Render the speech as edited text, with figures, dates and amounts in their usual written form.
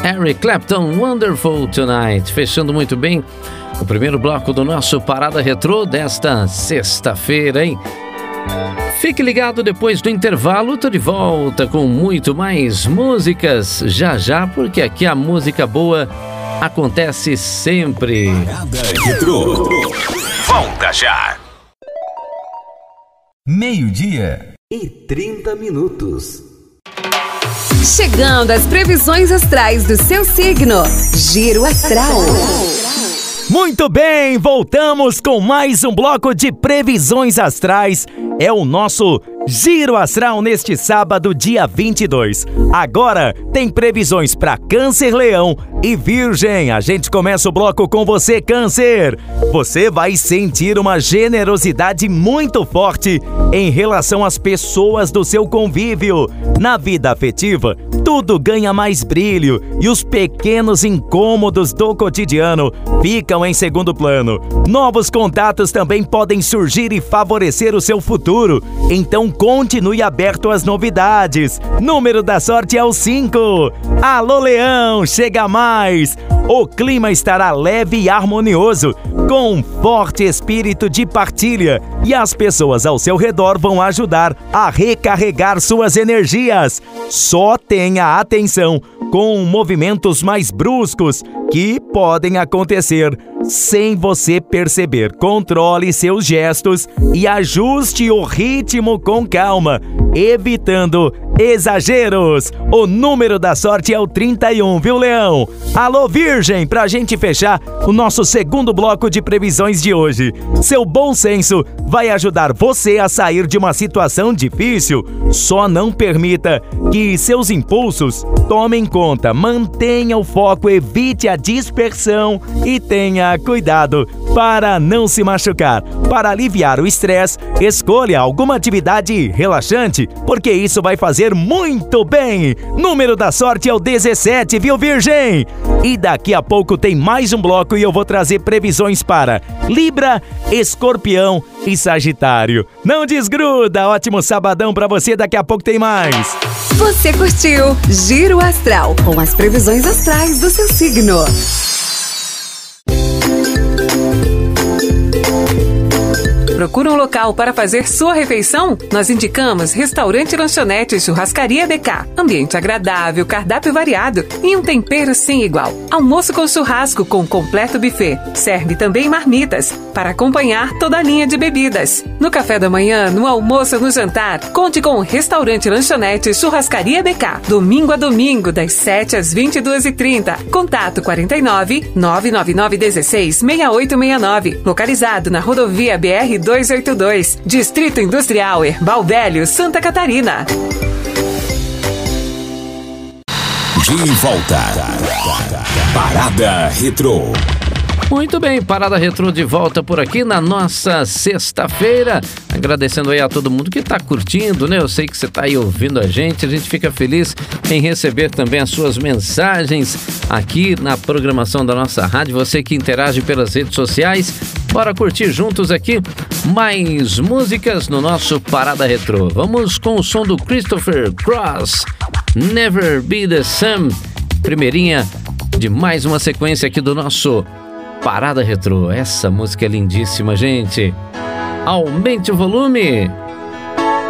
Eric Clapton, Wonderful Tonight. Fechando muito bem o primeiro bloco do nosso Parada Retrô desta sexta-feira, hein? Fique ligado, depois do intervalo, tô de volta com muito mais músicas já, porque aqui a música boa acontece sempre. Parada Retrô. Volta já. 12:30. Chegando às previsões astrais do seu signo. Giro Astral. Muito bem, voltamos com mais um bloco de previsões astrais. É o nosso Giro Astral neste sábado, dia 22. Agora tem previsões para Câncer, Leão e Virgem. A gente começa o bloco com você, Câncer. Você vai sentir uma generosidade muito forte em relação às pessoas do seu convívio. Na vida afetiva, tudo ganha mais brilho e os pequenos incômodos do cotidiano ficam em segundo plano. Novos contatos também podem surgir e favorecer o seu futuro. Então continue aberto às novidades. Número da sorte é o 5. Alô, Leão, chega mais! O clima estará leve e harmonioso, com um forte espírito de partilha, e as pessoas ao seu redor vão ajudar a recarregar suas energias. Só tenha atenção com movimentos mais bruscos que podem acontecer sem você perceber. Controle seus gestos e ajuste o ritmo com calma, evitando exageros. O número da sorte é o 31, viu, Leão? Alô, Virgem, pra gente fechar o nosso segundo bloco de previsões de hoje. Seu bom senso vai ajudar você a sair de uma situação difícil. Só não permita que seus impulsos tomem conta. Mantenha o foco, evite a dispersão e tenha cuidado para não se machucar. Para aliviar o estresse, escolha alguma atividade relaxante, porque isso vai fazer muito bem. Número da sorte é o 17, viu, Virgem? E daqui a pouco tem mais um bloco e eu vou trazer previsões para Libra, Escorpião e Sagitário. Não desgruda, ótimo sabadão pra você, daqui a pouco tem mais. Você curtiu Giro Astral, com as previsões astrais do seu signo. Procura um local para fazer sua refeição? Nós indicamos Restaurante Lanchonete Churrascaria BK. Ambiente agradável, cardápio variado e um tempero sem igual. Almoço com churrasco com completo buffet. Serve também marmitas para acompanhar toda a linha de bebidas. No café da manhã, no almoço ou no jantar, conte com o Restaurante Lanchonete Churrascaria BK. Domingo a domingo, das 7 às 22h30. Contato 49 999 16 6869. Localizado na rodovia BR 282, Distrito Industrial Herbal Velho, Santa Catarina. De volta. Parada Retrô. Muito bem, Parada Retrô de volta por aqui na nossa sexta-feira. Agradecendo aí a todo mundo que tá curtindo, né? Eu sei que você tá aí ouvindo a gente fica feliz em receber também as suas mensagens aqui na programação da nossa rádio. Você que interage pelas redes sociais, bora curtir juntos aqui mais músicas no nosso Parada Retrô. Vamos com o som do Christopher Cross, Never Be The Same, primeirinha de mais uma sequência aqui do nosso Parada Retrô. Essa música é lindíssima, gente. Aumente o volume.